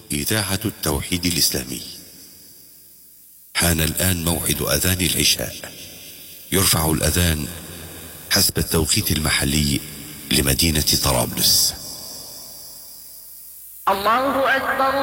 إذاعة التوحيد الإسلامي. حان الآن موعد أذان العشاء. يرفع الأذان حسب التوقيت المحلي لمدينة طرابلس. الله أكبر.